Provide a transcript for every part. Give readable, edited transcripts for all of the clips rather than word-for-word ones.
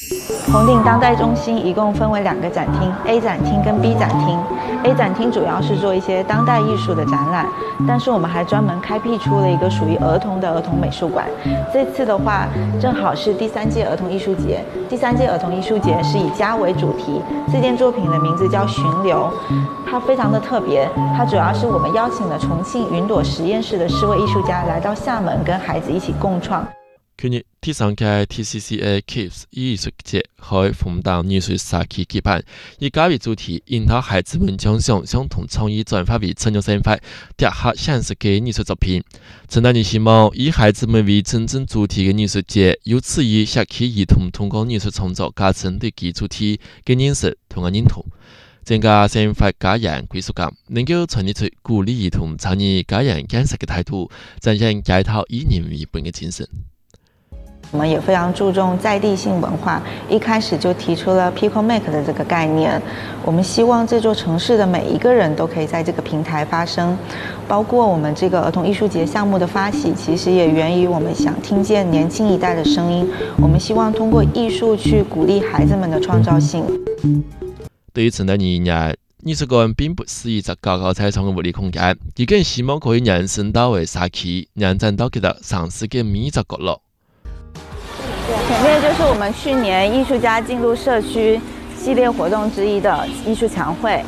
红顶当代中心一共分为2个展厅 ，A 展厅跟 B 展厅。A 展厅主要是做一些当代艺术的展览，但是我们还专门开辟出了一个属于儿童的儿童美术馆。这次的话，正好是第3届儿童艺术节。第3届儿童艺术节是以家为主题，这件作品的名字叫《寻流》，它非常的特别。它主要是我们邀请了重庆云朵实验室的4位艺术家来到厦门，跟孩子一起共创。 去年第3屆 TCCA Kids 艺术节喺逢大艺术社區舉辦，以家為主題，引導孩子們將想象同創意轉化為成長生活，雕刻現實嘅藝術作品。陳大年希望以孩子們為真正主題嘅藝術節，由此以社區兒童通過藝術創作加深對其主題嘅認識同認同，增加生活家人歸屬感，能夠傳遞出鼓勵兒童參與家人建設嘅態度，展現街頭以人為本嘅精神。 我们也非常注重在地性文化，一开始就提出了 Pico Make 的这个概念。我们希望这座城市的每一个人都可以在这个平台发声，包括我们这个儿童艺术节项目的发起，其实也源于我们想听见年轻一代的声音。我们希望通过艺术去鼓励孩子们的创造性。 对于陈大年而言，藝術館並不是一個高高在上嘅物理空間，佢更希望可以讓深度嘅社區，讓真到佢哋嘗試嘅每一個角落。 前面就是我们去年艺术家进入社区系列活动之一的艺术墙绘。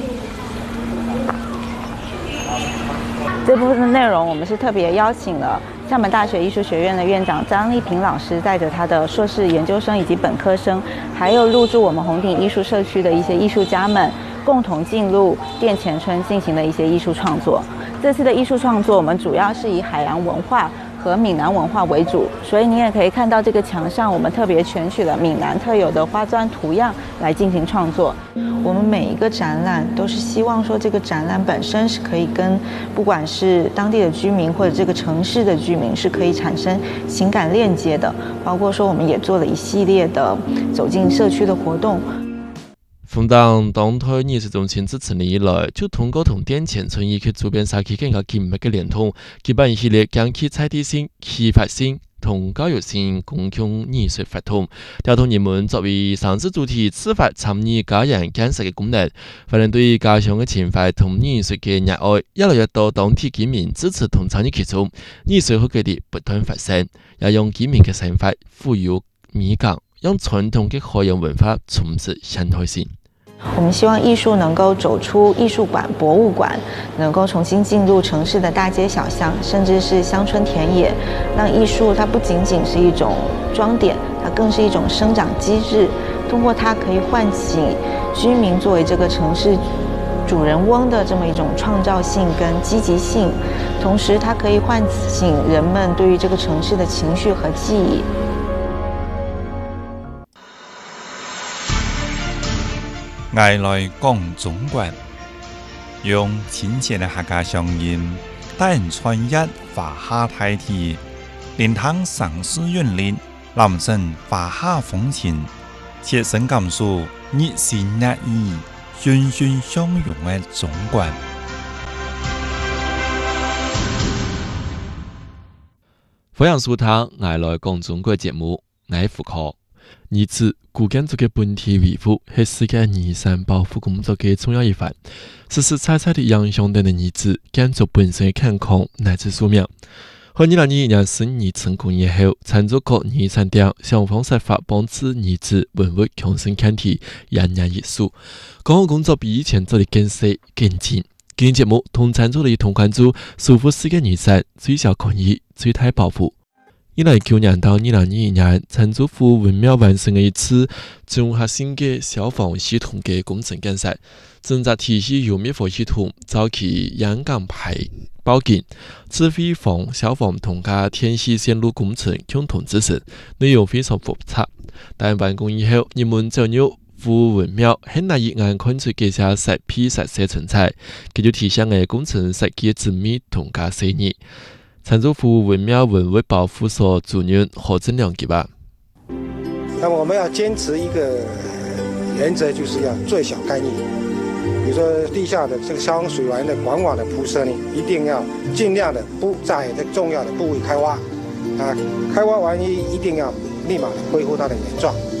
这部分的内容，我们是特别邀请了厦门大学艺术学院的院长张丽萍老师，带着他的硕士研究生以及本科生，还有入驻我们红顶艺术社区的一些艺术家们，共同进入店前村进行的一些艺术创作。这次的艺术创作，我们主要是以海洋文化和闽南文化为主，所以你也可以看到这个墙上，我们特别选取了闽南特有的花砖图样来进行创作。我们每一个展览都是希望说，这个展览本身是可以跟不管是当地的居民或者这个城市的居民是可以产生情感链接的，包括说我们也做了一系列的走进社区的活动。 逢大當代藝術中心自成立以來，就通過同店前村以及周邊社區更加緊密嘅聯通，舉辦一系列講起在地性、啟發性同教育性共享藝術活動，調動人們作為城市主體自發參與家人建設嘅功能，反映對家鄉嘅情懷同藝術嘅熱愛，越來越多當地居民支持同參與其中，藝術和佢哋不斷發生，也讓居民嘅生活富有美感，讓傳統嘅海洋文化充斥現代性。 我们希望艺术能够走出艺术馆、博物馆，能够重新进入城市的大街小巷，甚至是乡村田野，让艺术它不仅仅是一种装点，它更是一种生长机制。通过它可以唤起居民作为这个城市主人翁的这么一种创造性跟积极性，同时它可以唤醒人们对于这个城市的情绪和记忆。 外來講中國，用親切的客家聲音，帶人穿越華夏大地，連通城市韻律，攬成華夏風情，切身感受熱情熱意、欣欣相融的中國。 歡迎收聽外來講中國節目，我係胡可。兒子古建築嘅本體維護係世界遺產保護工作嘅重要一環，實實在在地影響到嘅兒子建築本身嘅健康乃至壽命。喺2021年4年成功以後，參助國遺產店想方設法幫助兒子文物強身健體、延年益壽。港澳工作比以前做得更細更精。今日節目同參助了一同關注守護世界遺產最小公益、最大保護。2019年到2021年，參助府文廟完成了一次綜合性嘅消防系統嘅工程建設，正在體系有滅火系統、早期陽港排報警、指揮防消防同加天氣線路工程共同執行，內容非常複雜。但完工以後，人們就有府文廟很難一眼看出這些實批實色存在，這就體現了工程設計縝密同加細膩。參助府文廟文物保護所主任何正良給吧。 那麼我們要堅持一個原則，就是要最小干預。比如說地下的這個消防水源的管網的鋪設呢，一定要盡量的不在這重要的部位開挖，開挖完一定要立馬的恢復它的原狀。